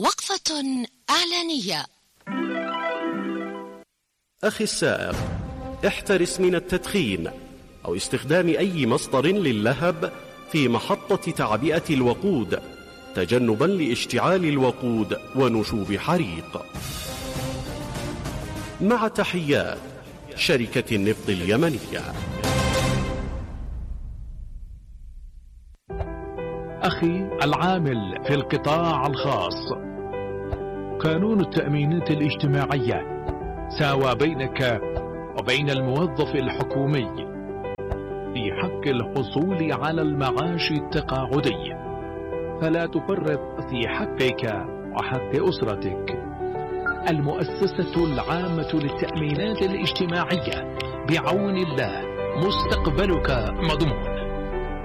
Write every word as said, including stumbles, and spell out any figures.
وقفة إعلانية. أخي السائق، احترس من التدخين أو استخدام أي مصدر للهب في محطة تعبئة الوقود تجنبا لاشتعال الوقود ونشوب حريق. مع تحيات شركة النفط اليمنية. أخي العامل في القطاع الخاص، قانون التأمينات الاجتماعية ساوى بينك وبين الموظف الحكومي في حق الحصول على المعاش التقاعدي، فلا تفرط في حقك وحق أسرتك. المؤسسة العامة للتأمينات الاجتماعية بعون الله مستقبلك مضمون.